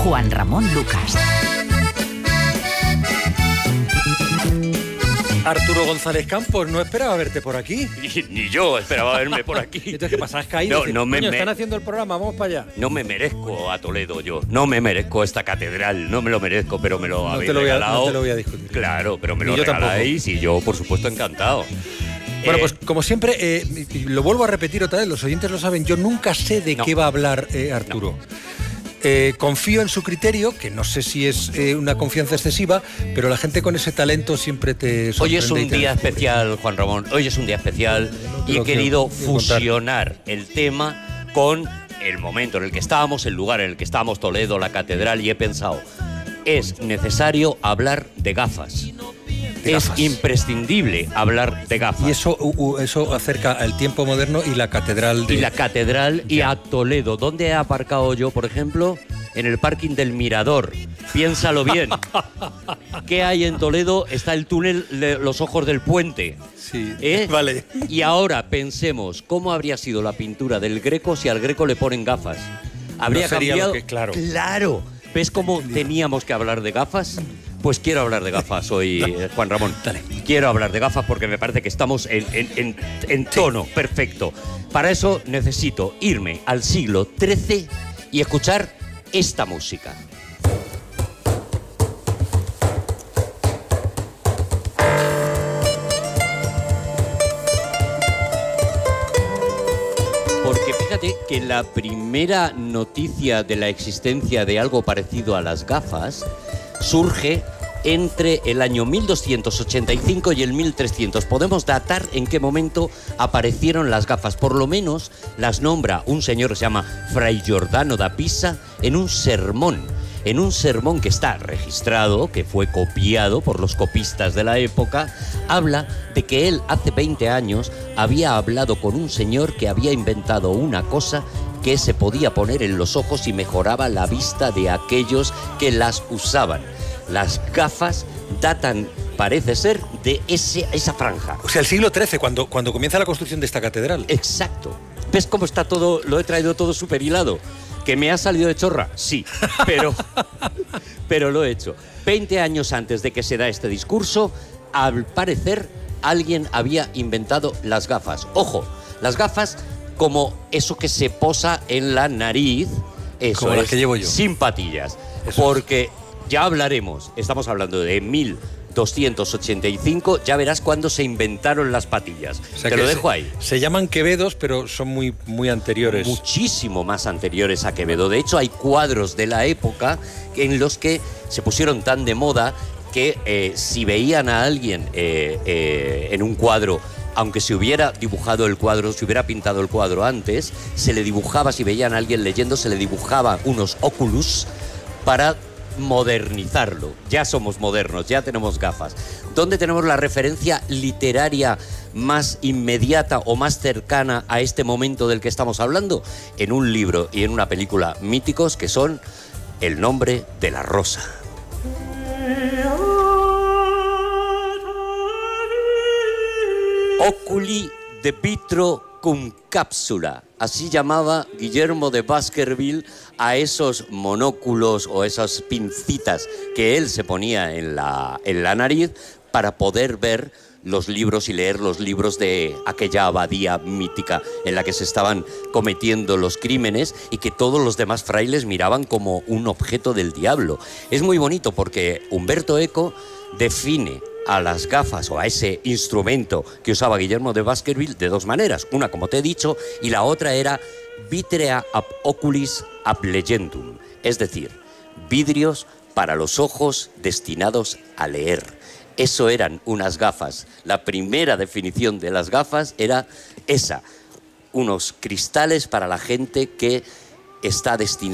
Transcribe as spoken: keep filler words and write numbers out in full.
Juan Ramón Lucas. Arturo González Campos, no esperaba verte por aquí. Ni, ni yo esperaba verme por aquí. Entonces, ¿qué pasa? ¿Has caído? No, no me, Coño, me, están haciendo el programa, vamos para allá. No me merezco a Toledo yo. No me merezco esta catedral. No me lo merezco, pero me lo No habéis te lo voy a- regalado. no te lo voy a discutir. Claro, pero me Ni lo yo tampoco. regaláis y yo, por supuesto, encantado. Bueno, Eh, pues como siempre, eh, y lo vuelvo a repetir otra vez, los oyentes lo saben, yo nunca sé de No. qué va a hablar eh, Arturo. Eh, confío en su criterio, que no sé si es eh, una confianza excesiva, pero la gente con ese talento siempre te sorprende. Hoy es y un te día descubre. especial, Juan Ramón. Hoy es un día especial No te y lo he querido quiero contar. fusionar el tema con el momento en el que estábamos, el lugar en el que estábamos, Toledo, la catedral, y he pensado, es necesario hablar de gafas. De es gafas. imprescindible hablar de gafas. Y eso, u- u- eso acerca al tiempo moderno y la catedral de... Y la catedral y a Toledo. ¿Dónde he aparcado yo, por ejemplo? En el parking del Mirador. Piénsalo bien. ¿Qué hay en Toledo? Está el túnel de los ojos del puente. Sí, ¿Eh? vale. Y ahora pensemos, ¿cómo habría sido la pintura del Greco si al Greco le ponen gafas? ¿Habría No sería cambiado? lo que- claro. ¡Claro! ¿Ves cómo teníamos que hablar de gafas? Pues quiero hablar de gafas hoy, eh, Juan Ramón. Dale. Quiero hablar de gafas porque me parece que estamos en, en- en- en tono perfecto. Para eso necesito irme al siglo trece y escuchar esta música. Porque fíjate que la primera noticia de la existencia de algo parecido a las gafas surge entre el año mil doscientos ochenta y cinco y el mil trescientos. Podemos datar en qué momento aparecieron las gafas. Por lo menos las nombra un señor que se llama Fray Giordano da Pisa en un sermón. En un sermón que está registrado, que fue copiado por los copistas de la época, habla de que él hace veinte años había hablado con un señor que había inventado una cosa que se podía poner en los ojos y mejoraba la vista de aquellos que las usaban. Las gafas datan, parece ser, de ese, esa franja. O sea, el siglo trece, cuando, cuando comienza la construcción de esta catedral. Exacto. ¿Ves cómo está todo? Lo he traído todo súper hilado. ¿Que me ha salido de chorra? Sí, pero, pero lo he hecho. veinte años antes de que se da este discurso, al parecer alguien había inventado las gafas. Ojo, las gafas como eso que se posa en la nariz, eso Como las es, que llevo yo. sin patillas. Eso Porque ya hablaremos, estamos hablando de mil doscientos ochenta y cinco, ya verás cuándo se inventaron las patillas. O sea Te que lo dejo se, ahí. Se llaman Quevedos, pero son muy, muy anteriores. Muchísimo más anteriores a Quevedo. De hecho, hay cuadros de la época en los que se pusieron tan de moda que eh, si veían a alguien eh, eh, en un cuadro, aunque se hubiera dibujado el cuadro, se hubiera pintado el cuadro antes, se le dibujaba, si veían a alguien leyendo, se le dibujaba unos óculos para modernizarlo. Ya somos modernos, ya tenemos gafas. ¿Dónde tenemos la referencia literaria más inmediata o más cercana a este momento del que estamos hablando? En un libro y en una película míticos que son El nombre de la rosa. Oculi de vitro cum cápsula. Así llamaba Guillermo de Baskerville a esos monóculos o esas pincitas que él se ponía en la, en la nariz para poder ver los libros y leer los libros de aquella abadía mítica en la que se estaban cometiendo los crímenes y que todos los demás frailes miraban como un objeto del diablo. Es muy bonito porque Umberto Eco define a las gafas o a ese instrumento que usaba Guillermo de Baskerville de dos maneras. Una, como te he dicho, y la otra era vitrea ab oculis ab legendum, es decir, vidrios para los ojos destinados a leer. Eso eran unas gafas. La primera definición de las gafas era esa, unos cristales para la gente que está destinada